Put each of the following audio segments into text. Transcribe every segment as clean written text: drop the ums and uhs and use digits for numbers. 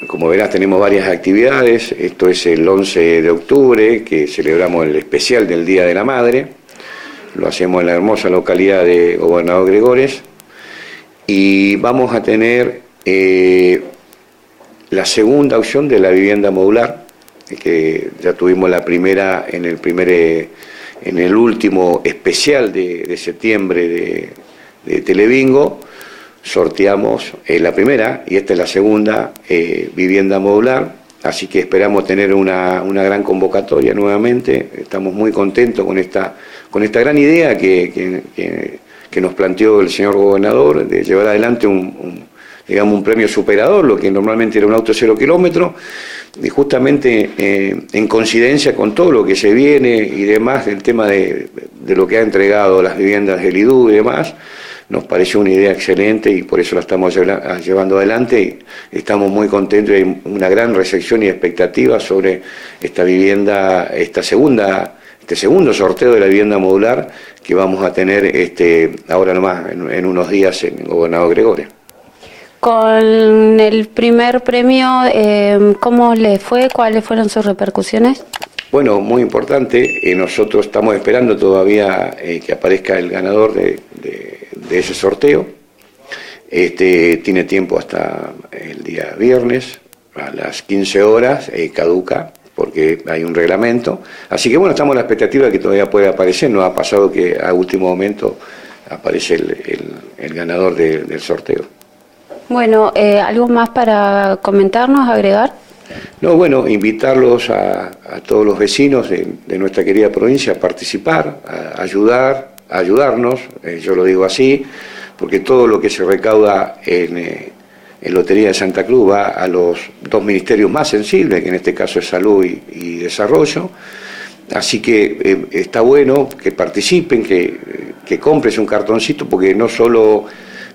como verás, tenemos varias actividades. Esto es el 11 de octubre, que celebramos el especial del Día de la Madre. Lo hacemos en la hermosa localidad de Gobernador Gregores. Y vamos a tener la segunda opción de la vivienda modular, que ya tuvimos la primera en el último especial de septiembre de Telebingo. Sorteamos la primera y esta es la segunda vivienda modular, así que esperamos tener una gran convocatoria nuevamente. Estamos muy contentos con esta gran idea que nos planteó el señor gobernador de llevar adelante digamos un premio superador, lo que normalmente era un auto 0 kilómetros, y justamente en coincidencia con todo lo que se viene y demás, el tema de lo que ha entregado las viviendas del IDU y demás, nos pareció una idea excelente y por eso la estamos llevando adelante y estamos muy contentos. Hay una gran recepción y expectativa sobre esta vivienda, este segundo sorteo de la vivienda modular que vamos a tener ahora nomás en unos días en Gobernador Gregores. Con el primer premio, ¿cómo le fue? ¿Cuáles fueron sus repercusiones? Bueno, muy importante. Nosotros estamos esperando todavía que aparezca el ganador de ese sorteo. Tiene tiempo hasta el día viernes, a las 15 horas, caduca, porque hay un reglamento. Así que bueno, estamos en la expectativa de que todavía pueda aparecer. Nos ha pasado que a último momento aparece el ganador del sorteo. Bueno, ¿algo más para comentarnos, agregar? No, bueno, invitarlos a todos los vecinos de nuestra querida provincia a participar, a ayudarnos, yo lo digo así, porque todo lo que se recauda en Lotería de Santa Cruz va a los dos ministerios más sensibles, que en este caso es Salud y Desarrollo. Así que está bueno que participen, que compres un cartoncito, porque no solo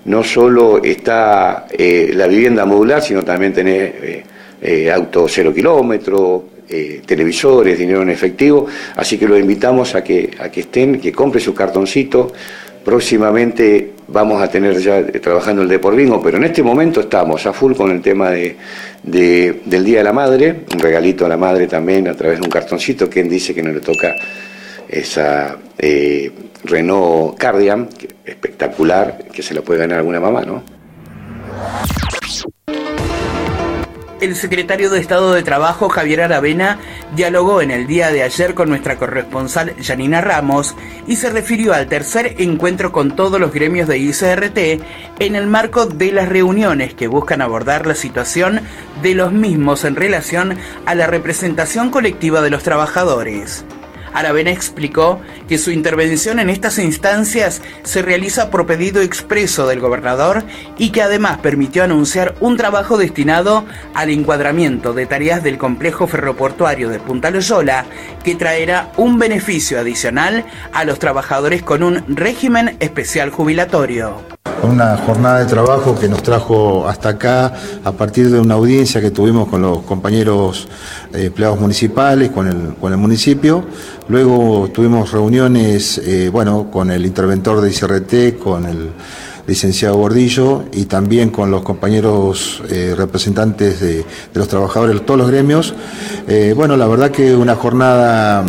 está la vivienda modular, sino también tenés auto 0 kilómetros, televisores, dinero en efectivo, así que los invitamos a que que compre su cartoncito. Próximamente vamos a tener ya trabajando el de por bingo, pero en este momento estamos a full con el tema del Día de la Madre, un regalito a la madre también a través de un cartoncito. Quien dice que no le toca esa Renault Cardian, espectacular, que se la puede ganar alguna mamá, ¿no? El secretario de Estado de Trabajo, Javier Aravena, dialogó en el día de ayer con nuestra corresponsal Yanina Ramos y se refirió al tercer encuentro con todos los gremios de ICRT en el marco de las reuniones que buscan abordar la situación de los mismos en relación a la representación colectiva de los trabajadores. Aravena explicó que su intervención en estas instancias se realiza por pedido expreso del gobernador y que además permitió anunciar un trabajo destinado al encuadramiento de tareas del complejo ferroportuario de Punta Loyola que traerá un beneficio adicional a los trabajadores con un régimen especial jubilatorio. Una jornada de trabajo que nos trajo hasta acá a partir de una audiencia que tuvimos con los compañeros empleados municipales, con el municipio. Luego tuvimos reuniones con el interventor de ICRT, con el licenciado Gordillo y también con los compañeros representantes de los trabajadores de todos los gremios. La verdad que una jornada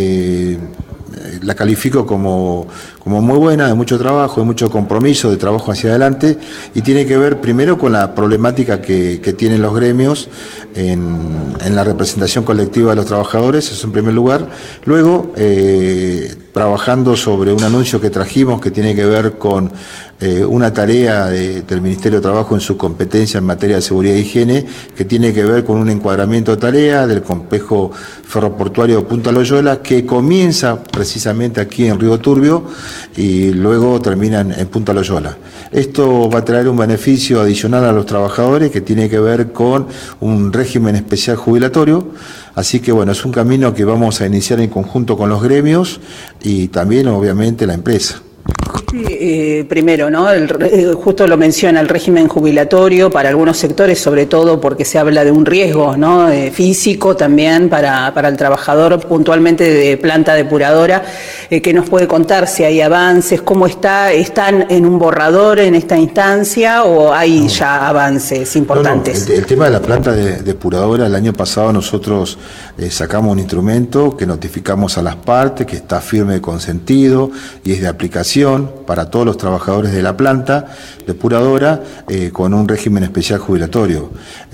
la califico como muy buena, de mucho trabajo, de mucho compromiso, de trabajo hacia adelante, y tiene que ver primero con la problemática que tienen los gremios en la representación colectiva de los trabajadores, eso en primer lugar. Luego, trabajando sobre un anuncio que trajimos que tiene que ver con una tarea del Ministerio de Trabajo en su competencia en materia de seguridad e higiene, que tiene que ver con un encuadramiento de tarea del complejo ferroportuario de Punta Loyola, que comienza precisamente aquí en Río Turbio y luego termina en Punta Loyola. Esto va a traer un beneficio adicional a los trabajadores que tiene que ver con un régimen especial jubilatorio, así que es un camino que vamos a iniciar en conjunto con los gremios y también obviamente la empresa. Sí, primero, ¿no? Justo lo menciona el régimen jubilatorio para algunos sectores, sobre todo porque se habla de un riesgo, ¿no? Físico también para el trabajador puntualmente de planta depuradora. ¿Qué nos puede contar si hay avances? ¿Cómo están en un borrador en esta instancia o hay ya avances importantes? El tema de la planta depuradora, el año pasado nosotros sacamos un instrumento que notificamos a las partes, que está firme y consentido y es de aplicación para todos los trabajadores de la planta depuradora con un régimen especial jubilatorio.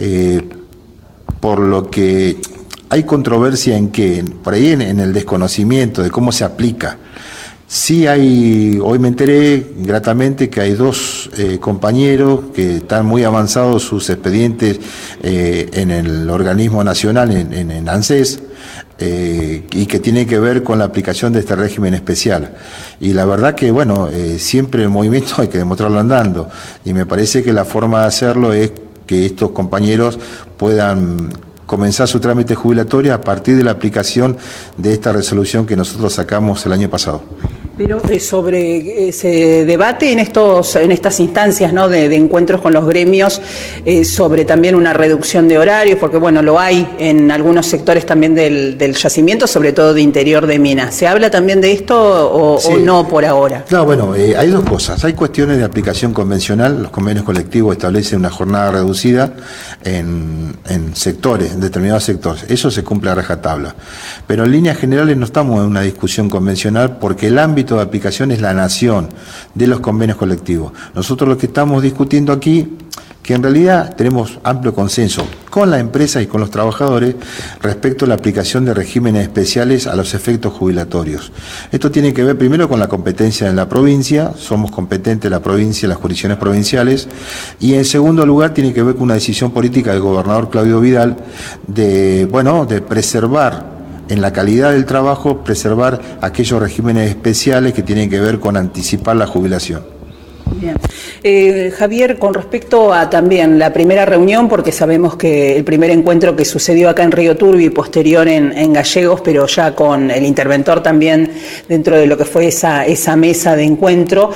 Por lo que hay controversia en que, por ahí en el desconocimiento de cómo se aplica. Sí hoy me enteré gratamente que hay dos compañeros que están muy avanzados sus expedientes en el organismo nacional, en ANSES, y que tiene que ver con la aplicación de este régimen especial. Y la verdad que, bueno, siempre el movimiento hay que demostrarlo andando, y me parece que la forma de hacerlo es que estos compañeros puedan comenzar su trámite jubilatorio a partir de la aplicación de esta resolución que nosotros sacamos el año pasado. Pero sobre se debate en estas instancias, ¿no? de encuentros con los gremios sobre también una reducción de horarios, porque bueno, lo hay en algunos sectores también del yacimiento, sobre todo de interior de minas. ¿Se habla también de esto o no por ahora? No, bueno, hay dos cosas. Hay cuestiones de aplicación convencional. Los convenios colectivos establecen una jornada reducida en sectores, en determinados sectores. Eso se cumple a rajatabla. Pero en líneas generales no estamos en una discusión convencional porque el ámbito de aplicación es la nación de los convenios colectivos. Nosotros lo que estamos discutiendo aquí, que en realidad tenemos amplio consenso con la empresa y con los trabajadores respecto a la aplicación de regímenes especiales a los efectos jubilatorios. Esto tiene que ver primero con la competencia en la provincia, somos competentes la provincia, las jurisdicciones provinciales, y en segundo lugar tiene que ver con una decisión política del gobernador Claudio Vidal de preservar en la calidad del trabajo, preservar aquellos regímenes especiales que tienen que ver con anticipar la jubilación. Bien. Javier, con respecto a también la primera reunión, porque sabemos que el primer encuentro que sucedió acá en Río Turbio y posterior en Gallegos, pero ya con el interventor también dentro de lo que fue esa mesa de encuentro,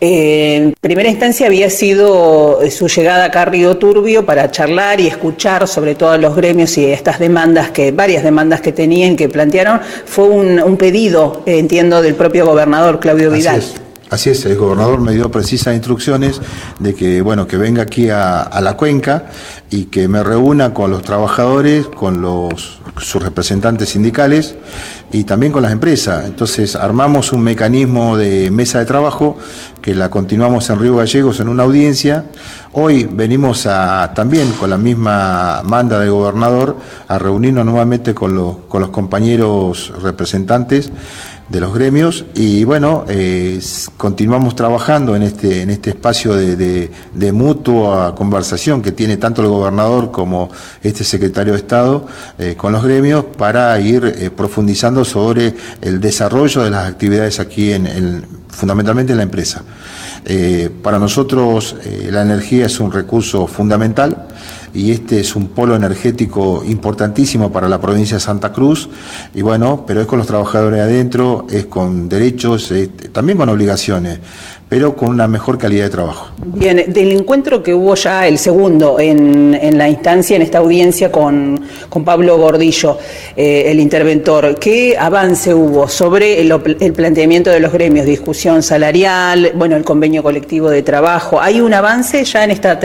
en primera instancia había sido su llegada acá a Río Turbio para charlar y escuchar sobre todo a los gremios y estas demandas, varias demandas que tenían, que plantearon, fue un pedido, entiendo, del propio gobernador Claudio Vidal. Así es, el gobernador me dio precisas instrucciones de que, bueno, que venga aquí a la cuenca y que me reúna con los trabajadores, con sus representantes sindicales y también con las empresas. Entonces armamos un mecanismo de mesa de trabajo que la continuamos en Río Gallegos en una audiencia. Hoy venimos también con la misma manda del gobernador a reunirnos nuevamente con los compañeros representantes de los gremios y bueno, continuamos trabajando en este espacio de mutua conversación que tiene tanto el gobernador como este secretario de Estado con los gremios para ir profundizando sobre el desarrollo de las actividades aquí fundamentalmente en la empresa. Para nosotros la energía es un recurso fundamental y este es un polo energético importantísimo para la provincia de Santa Cruz y bueno, pero es con los trabajadores adentro, es con derechos, también con obligaciones, pero con una mejor calidad de trabajo. Bien, del encuentro que hubo ya el segundo en la instancia, en esta audiencia con Pablo Gordillo, el interventor, ¿qué avance hubo sobre el planteamiento de los gremios, discusión salarial, bueno, el convenio colectivo de trabajo? ¿Hay un avance ya en este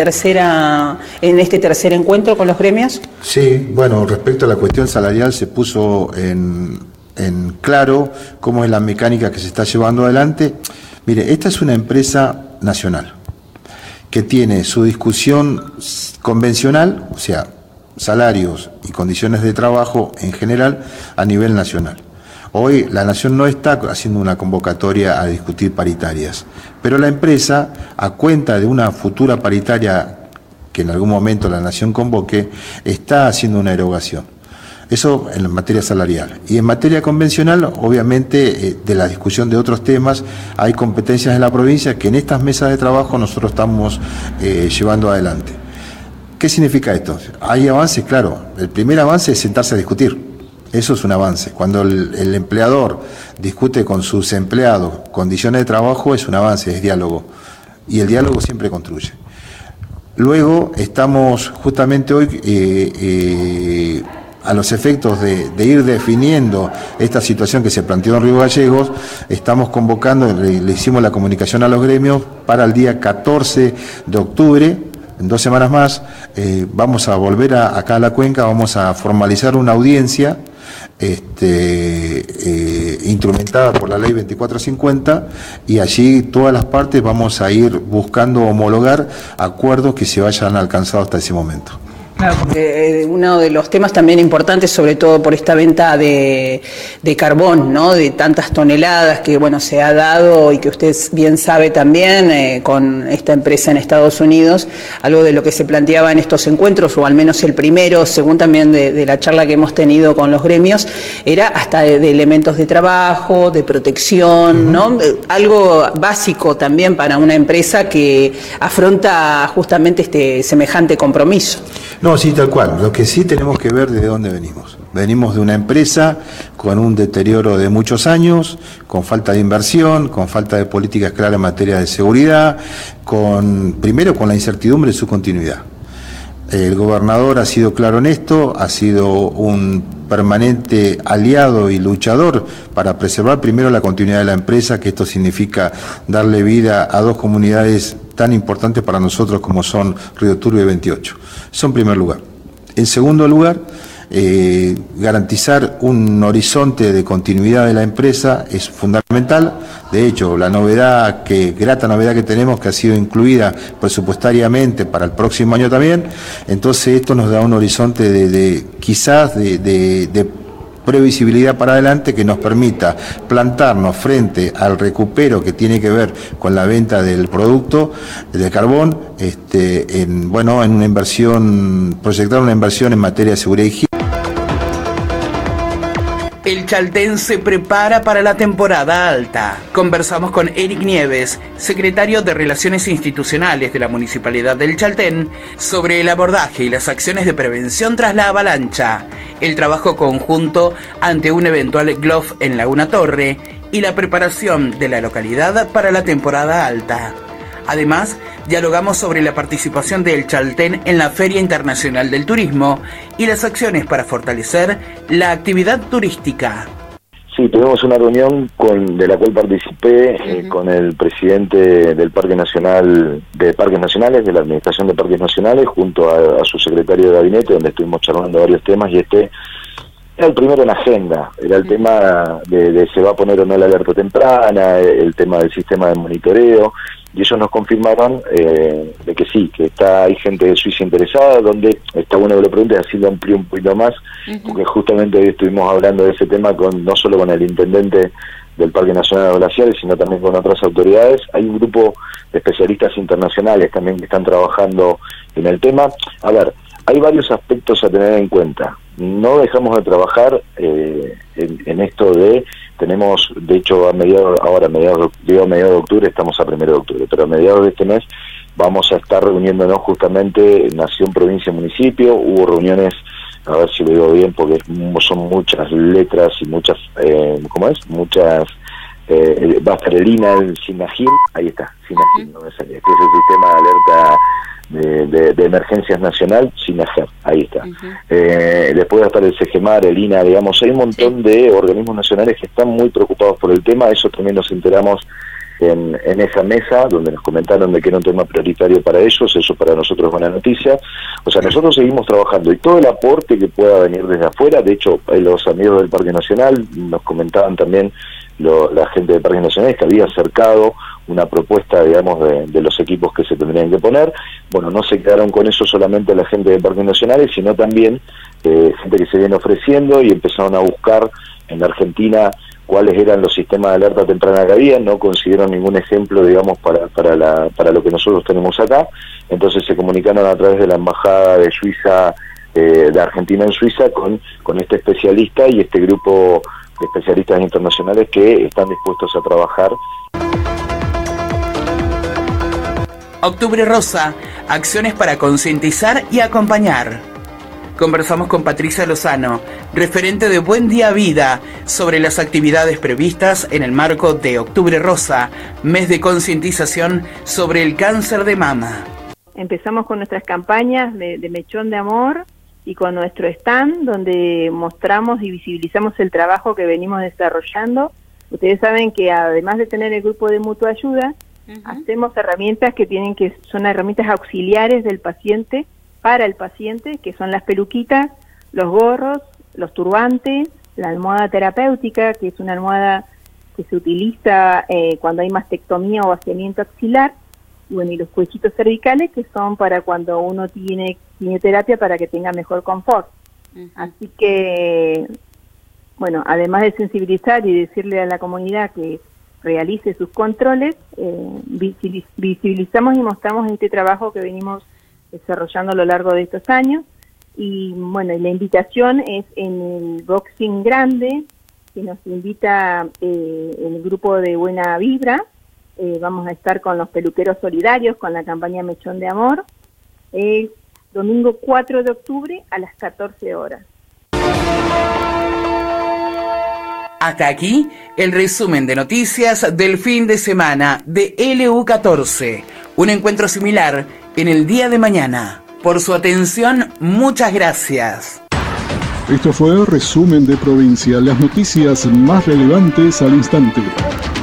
tercer encuentro con los gremios? Sí, bueno, respecto a la cuestión salarial se puso en claro cómo es la mecánica que se está llevando adelante. Mire, esta es una empresa nacional que tiene su discusión convencional, o sea, salarios y condiciones de trabajo en general a nivel nacional. Hoy la Nación no está haciendo una convocatoria a discutir paritarias, pero la empresa, a cuenta de una futura paritaria que en algún momento la Nación convoque, está haciendo una erogación. Eso en materia salarial. Y en materia convencional, obviamente, de la discusión de otros temas, hay competencias en la provincia que en estas mesas de trabajo nosotros estamos llevando adelante. ¿Qué significa esto? Hay avances, claro. El primer avance es sentarse a discutir. Eso es un avance. Cuando el empleador discute con sus empleados condiciones de trabajo, es un avance, es diálogo. Y el diálogo siempre construye. Luego estamos justamente hoy a los efectos de ir definiendo esta situación que se planteó en Río Gallegos, estamos convocando, le hicimos la comunicación a los gremios para el día 14 de octubre, en 2 semanas más, vamos a volver acá a la cuenca, vamos a formalizar una audiencia instrumentada por la ley 2450, y allí todas las partes vamos a ir buscando homologar acuerdos que se vayan alcanzados hasta ese momento. Claro, porque uno de los temas también importantes, sobre todo por esta venta de carbón, ¿no? De tantas toneladas que, bueno, se ha dado y que usted bien sabe también con esta empresa en Estados Unidos, algo de lo que se planteaba en estos encuentros, o al menos el primero, según también de la charla que hemos tenido con los gremios, era hasta de elementos de trabajo, de protección, ¿no? Algo básico también para una empresa que afronta justamente este semejante compromiso. No, sí, tal cual. Lo que sí tenemos que ver de dónde venimos. Venimos de una empresa con un deterioro de muchos años, con falta de inversión, con falta de políticas claras en materia de seguridad, primero con la incertidumbre de su continuidad. El gobernador ha sido claro en esto, ha sido un permanente aliado y luchador para preservar primero la continuidad de la empresa, que esto significa darle vida a 2 comunidades tan importantes para nosotros como son Río Turbio y 28. Eso en primer lugar. En segundo lugar, garantizar un horizonte de continuidad de la empresa es fundamental. De hecho, la grata novedad que tenemos, que ha sido incluida presupuestariamente para el próximo año también, entonces esto nos da un horizonte de previsibilidad para adelante que nos permita plantarnos frente al recupero que tiene que ver con la venta del producto de carbón, en una inversión, proyectar una inversión en materia de seguridad y higiene. El Chaltén se prepara para la temporada alta. Conversamos con Eric Nieves, secretario de Relaciones Institucionales de la Municipalidad del Chaltén, sobre el abordaje y las acciones de prevención tras la avalancha, el trabajo conjunto ante un eventual GLOF en Laguna Torre y la preparación de la localidad para la temporada alta. Además, dialogamos sobre la participación del Chaltén en la Feria Internacional del Turismo y las acciones para fortalecer la actividad turística. Sí, tuvimos una reunión de la cual participé con el presidente del Parque Nacional, de Parques Nacionales, de la Administración de Parques Nacionales, junto a su secretario de gabinete, donde estuvimos charlando varios temas, y era el primero en agenda, era el tema de se va a poner o no la alerta temprana, el tema del sistema de monitoreo, y ellos nos confirmaron de que sí, que hay gente de Suiza interesada, donde está bueno que lo preguntes, así lo amplío un poquito más, porque justamente hoy estuvimos hablando de ese tema no solo con el intendente del Parque Nacional de Glaciares, sino también con otras autoridades. Hay un grupo de especialistas internacionales también que están trabajando en el tema. A ver, hay varios aspectos a tener en cuenta. No dejamos de trabajar en esto tenemos, de hecho, mediados de octubre, estamos a 1 de octubre, pero a mediados de este mes vamos a estar reuniéndonos justamente en Nación, Provincia y Municipio. Hubo reuniones, a ver si lo digo bien, porque son muchas letras y muchas, muchas, va a estar el INA, el SINAGIM, ahí está, SINAGIM, no me salía, que es el sistema de alerta de emergencias nacional, SINAGER, ahí está. Después va a estar el CEGEMAR, el INA, digamos, hay un montón de organismos nacionales que están muy preocupados por el tema. Eso también nos enteramos en esa mesa, donde nos comentaron de que era un tema prioritario para ellos. Eso para nosotros es buena noticia. O sea, nosotros seguimos trabajando, y todo el aporte que pueda venir desde afuera. De hecho, los amigos del Parque Nacional nos comentaban también, la gente del Parque Nacional, que había acercado una propuesta, digamos, de los equipos que se tendrían que poner. Bueno, no se quedaron con eso solamente la gente de Parques Nacionales, sino también gente que se viene ofreciendo, y empezaron a buscar en la Argentina cuáles eran los sistemas de alerta temprana que había. No consiguieron ningún ejemplo, digamos, para lo que nosotros tenemos acá. Entonces se comunicaron a través de la Embajada de Suiza, de Argentina en Suiza, con este especialista y este grupo de especialistas internacionales que están dispuestos a trabajar. Octubre Rosa, acciones para concientizar y acompañar. conversamos con Patricia Lozano, referente de Buen Día Vida, sobre las actividades previstas en el marco de Octubre Rosa, mes de concientización sobre el cáncer de mama. Empezamos con nuestras campañas de Mechón de Amor y con nuestro stand, donde mostramos y visibilizamos el trabajo que venimos desarrollando. Ustedes saben que además de tener el grupo de mutua ayuda, hacemos herramientas son herramientas auxiliares del paciente, para el paciente, que son las peluquitas, los gorros, los turbantes, la almohada terapéutica, que es una almohada que se utiliza cuando hay mastectomía o vaciamiento axilar, y bueno, y los cuellitos cervicales, que son para cuando uno tiene quimioterapia para que tenga mejor confort. Así que, bueno, además de sensibilizar y decirle a la comunidad que realice sus controles, visibilizamos y mostramos este trabajo que venimos desarrollando a lo largo de estos años. Y bueno, la invitación es en el boxing grande, que nos invita el grupo de Buena Vibra. Vamos a estar con los peluqueros solidarios, con la campaña Mechón de Amor, domingo 4 de octubre a las 14 horas. Hasta aquí el resumen de noticias del fin de semana de LU14. Un encuentro similar en el día de mañana. Por su atención, muchas gracias. Esto fue Resumen de Provincia, las noticias más relevantes al instante.